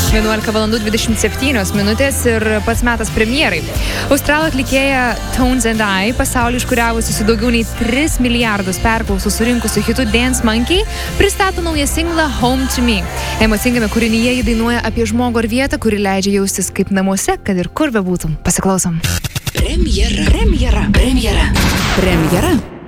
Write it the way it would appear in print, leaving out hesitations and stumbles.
11:27 ir pats metas premjerai. Australų atlikėja Tones and I, pasaulį iškuriavusi su daugiau nei 3 milijardus perklausų surinkusiu hitu Dance Monkey, pristato naują singlą Home to Me. Emocingame kūrinyje ji dainuoja apie žmogų ar vietą, kuri leidžia jaustis kaip namuose, kad ir kur bebūtum. Pasiklausom. Premjera.